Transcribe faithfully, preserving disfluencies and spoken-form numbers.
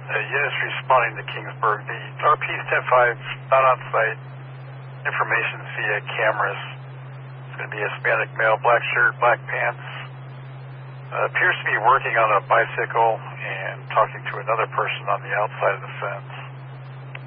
Uh, units responding to Kingsburg. The R P ten five not on site. Information via cameras. It's going to be a Hispanic male, black shirt, black pants. Uh, appears to be working on a bicycle and talking to another person on the outside of the fence.